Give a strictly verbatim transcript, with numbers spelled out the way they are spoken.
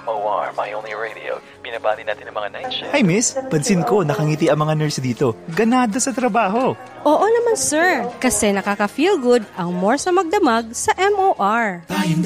M O R, My Only Radio. Binabati natin ang mga night shift. Hi miss, pansin ko nakangiti ang mga nurse dito. Ganado sa trabaho. Oo naman sir, kasi nakaka-feel good ang more sa magdamag sa M O R.